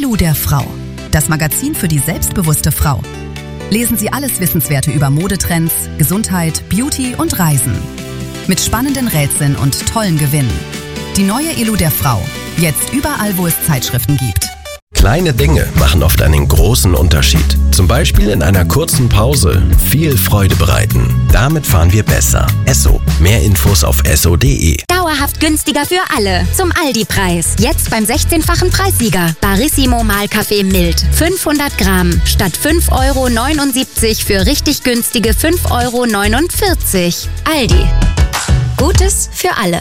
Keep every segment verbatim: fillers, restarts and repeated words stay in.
Elo der Frau, das Magazin für die selbstbewusste Frau. Lesen Sie alles Wissenswerte über Modetrends, Gesundheit, Beauty und Reisen. Mit spannenden Rätseln und tollen Gewinnen. Die neue Elo der Frau, jetzt überall, wo es Zeitschriften gibt. Kleine Dinge machen oft einen großen Unterschied. Zum Beispiel in einer kurzen Pause viel Freude bereiten. Damit fahren wir besser. Esso. Mehr Infos auf esso punkt de. Dauerhaft günstiger für alle. Zum Aldi-Preis. Jetzt beim sechzehnfachen Preissieger. Barissimo Mahlkaffee mild. fünfhundert Gramm. Statt fünf Euro neunundsiebzig für richtig günstige fünf Euro neunundvierzig. Aldi. Gutes für alle.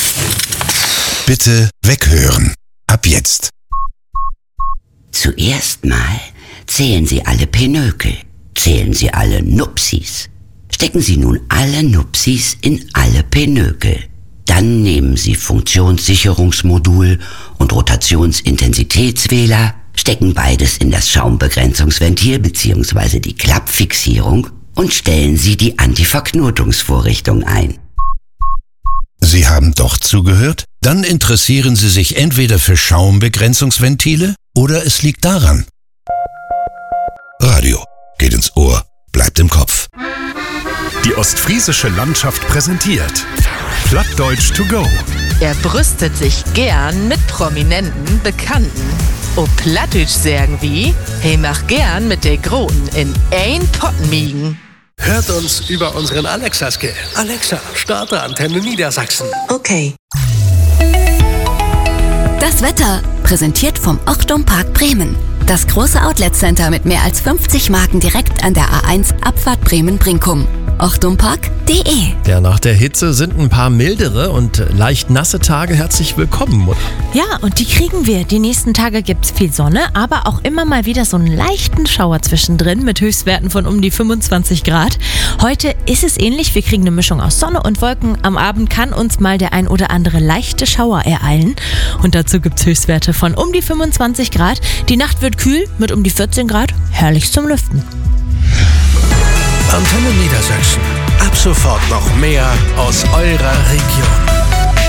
Bitte weghören. Ab jetzt. Zuerst mal zählen Sie alle Pinökel, zählen Sie alle Nupsis. Stecken Sie nun alle Nupsis in alle Pinökel. Dann nehmen Sie Funktionssicherungsmodul und Rotationsintensitätswähler, stecken beides in das Schaumbegrenzungsventil bzw. die Klappfixierung und stellen Sie die Antiverknotungsvorrichtung ein. Sie haben doch zugehört? Dann interessieren Sie sich entweder für Schaumbegrenzungsventile oder es liegt daran. Radio geht ins Ohr, bleibt im Kopf. Die ostfriesische Landschaft präsentiert Plattdeutsch to go. Er brüstet sich gern mit prominenten Bekannten. O Plattdeutsch sagen wie, hey mach gern mit der Groten in ein Pott miegen. Hört uns über unseren Alexa-Skill. Alexa, starte Antenne Niedersachsen. Okay. Das Wetter, präsentiert vom Ochtum Park Bremen. Das große Outlet-Center mit mehr als fünfzig Marken direkt an der A eins Abfahrt Bremen-Brinkum. ochtumpark punkt de. Ja, nach der Hitze sind ein paar mildere und leicht nasse Tage herzlich willkommen, Mutter. Ja, und die kriegen wir. Die nächsten Tage gibt's viel Sonne, aber auch immer mal wieder so einen leichten Schauer zwischendrin mit Höchstwerten von um die fünfundzwanzig Grad. Heute ist es ähnlich. Wir kriegen eine Mischung aus Sonne und Wolken. Am Abend kann uns mal der ein oder andere leichte Schauer ereilen. Und dazu gibt's Höchstwerte von um die fünfundzwanzig Grad. Die Nacht wird kühl mit um die vierzehn Grad. Herrlich zum Lüften. Antenne Niedersachsen. Ab sofort noch mehr aus eurer Region.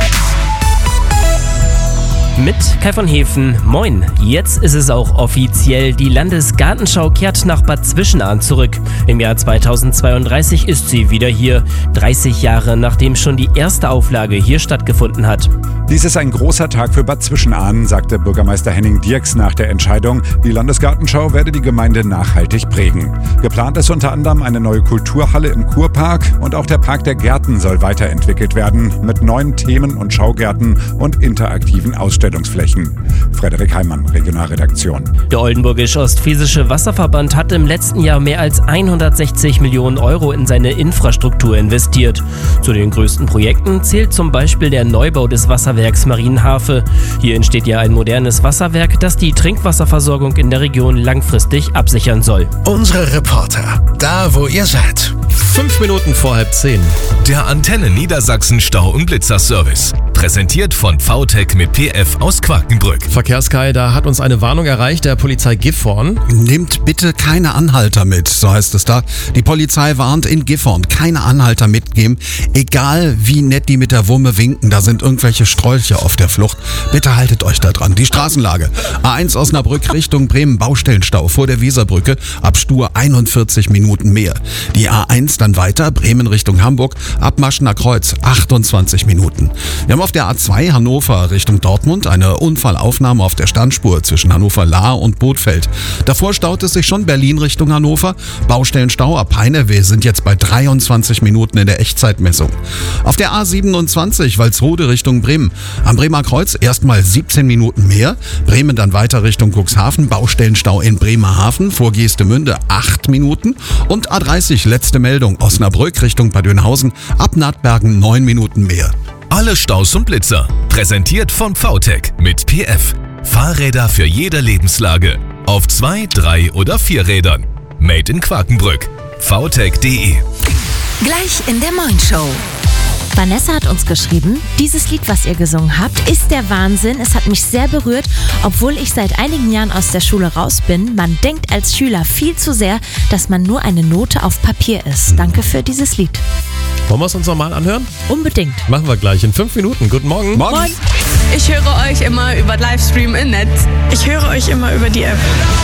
Mit Kai von Hefen, moin. Jetzt ist es auch offiziell. Die Landesgartenschau kehrt nach Bad Zwischenahn zurück. Im Jahr zweitausendzweiunddreißig ist sie wieder hier. dreißig Jahre nachdem schon die erste Auflage hier stattgefunden hat. Dies ist ein großer Tag für Bad Zwischenahn, sagte Bürgermeister Henning Dierks nach der Entscheidung. Die Landesgartenschau werde die Gemeinde nachhaltig prägen. Geplant ist unter anderem eine neue Kulturhalle im Kurpark und auch der Park der Gärten soll weiterentwickelt werden mit neuen Themen und Schaugärten und interaktiven Ausstellungsflächen. Frederik Heimann, Regionalredaktion. Der Oldenburgisch-Ostfriesische Wasserverband hat im letzten Jahr mehr als hundertsechzig Millionen Euro in seine Infrastruktur investiert. Zu den größten Projekten zählt zum Beispiel der Neubau des Wasserwerks Marienhafe. Hier entsteht ja ein modernes Wasserwerk, das die Trinkwasserversorgung in der Region langfristig absichern soll. Unsere Reporter, da wo ihr seid. Fünf Minuten vor halb zehn. Der Antenne Niedersachsen Stau- und Blitzerservice. Präsentiert von V T E C mit P F aus Quakenbrück. Verkehrskai, da hat uns eine Warnung erreicht der Polizei Gifhorn. Nehmt bitte keine Anhalter mit, so heißt es da. Die Polizei warnt in Gifhorn, keine Anhalter mitgeben. Egal wie nett die mit der Wumme winken, da sind irgendwelche Strolche auf der Flucht. Bitte haltet euch da dran. Die Straßenlage. A eins Osnabrück Richtung Bremen, Baustellenstau vor der Weserbrücke, ab Stur einundvierzig Minuten mehr. Die A eins dann weiter, Bremen Richtung Hamburg, ab Maschener Kreuz achtundzwanzig Minuten. Wir haben auf der A zwei Hannover Richtung Dortmund eine Unfallaufnahme auf der Standspur zwischen Hannover-Lahr und Bothfeld. Davor staut es sich schon Berlin Richtung Hannover. Baustellenstau ab Peine. Wir sind jetzt bei dreiundzwanzig Minuten in der Echtzeitmessung. Auf der A siebenundzwanzig Walsrode Richtung Bremen. Am Bremer Kreuz erstmal siebzehn Minuten mehr. Bremen dann weiter Richtung Cuxhaven. Baustellenstau in Bremerhaven. Vor Geestemünde acht Minuten. Und A dreißig letzte Meldung. Osnabrück Richtung Bad Oeynhausen. Ab Nattbergen neun Minuten mehr. Alle Staus und Blitzer. Präsentiert von V T E C mit P F. Fahrräder für jede Lebenslage. Auf zwei, drei oder vier Rädern. Made in Quakenbrück. v t e c punkt de. Gleich in der Moin Show. Vanessa hat uns geschrieben, dieses Lied, was ihr gesungen habt, ist der Wahnsinn. Es hat mich sehr berührt, obwohl ich seit einigen Jahren aus der Schule raus bin. Man denkt als Schüler viel zu sehr, dass man nur eine Note auf Papier ist. Danke für dieses Lied. Wollen wir es uns nochmal anhören? Unbedingt. Machen wir gleich in fünf Minuten. Guten Morgen. Morgen. Moin. Ich höre euch immer über Livestream im Netz. Ich höre euch immer über die App.